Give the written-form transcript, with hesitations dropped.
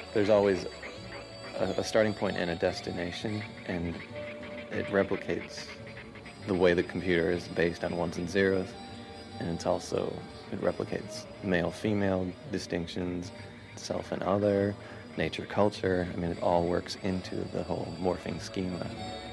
There's always a starting point and a destination, and it replicates the way the computer is based on ones and zeros, and it replicates male-female distinctions, self and other, nature, culture. I mean, it all works into the whole morphing schema.